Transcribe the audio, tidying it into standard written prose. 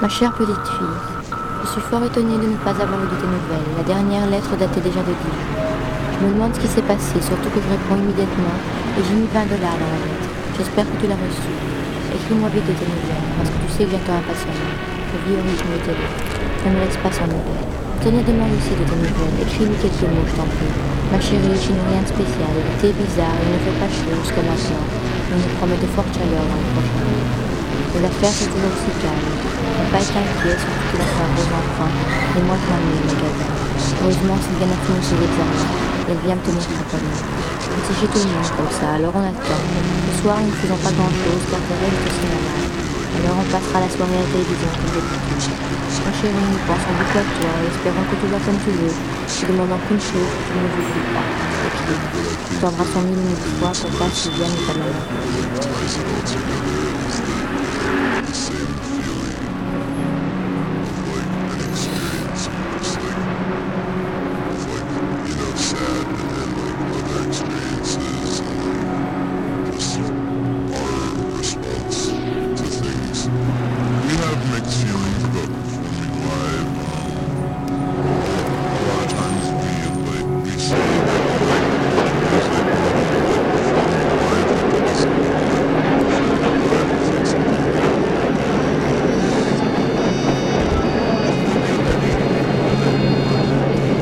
Ma chère petite fille, je suis fort étonnée de ne pas avoir eu de tes nouvelles. La dernière lettre datait déjà de Dijon. Je me demande ce qui s'est passé, surtout que je réponds immédiatement et j'ai mis $20 dans la lettre. J'espère que tu l'as reçue. Écris-moi vite de tes nouvelles, parce que tu sais que j'attends impatiemment. Je vis au rythme de tes lettres. Ne me laisse pas sans nouvelles. Tania demande aussi de tes nouvelles. Écris-lui quelques mots, je t'en prie. Ma chérie, je n'ai rien de spécial. L'été est bizarre, il ne fait pas chaud jusqu'à maintenant. On nous promet de fortes chaleurs dans les prochains jours. Mais l'affaire c'est toujours aussi calme. Papa est inquiet, surtout qu'il a fait un gros emprunt. Et moi je m'ennuie au magasin. Heureusement, Sylviane a fini ses examens. Et elle vient me tenir compagnie. On s'est chez tout le monde comme ça, alors on attend. Ce soir, nous ne faisons pas grand-chose car Thérèse est au cinéma. Alors on passera la soirée à la télévision comme d'habitude. Ma chérie, nous pensons beaucoup à toi et espérons que tout va comme tu veux. Te demandant qu'une chose, que tu ne nous oublies pas. Ok. Nous t'embrassons 1000 fois pour ta Sylviane et ta maman.